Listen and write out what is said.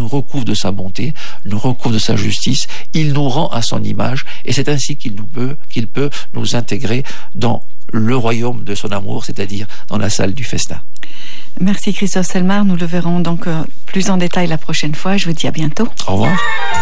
nous recouvre de sa bonté, nous recouvre de sa justice, il nous rend à son image, et c'est ainsi qu'il peut nous intégrer dans le royaume de son amour, c'est-à-dire dans la salle du festin. Merci Christophe Selmar, nous le verrons donc plus en détail la prochaine fois. Je vous dis à bientôt. Au revoir.